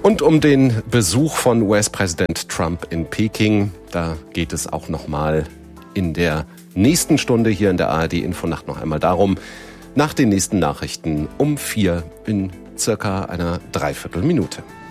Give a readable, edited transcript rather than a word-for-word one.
Und um den Besuch von US-Präsident Trump in Peking, da geht es auch nochmal in der nächsten Stunde hier in der ARD-Infonacht noch einmal darum, nach den nächsten Nachrichten um 4 in circa einer Dreiviertelminute.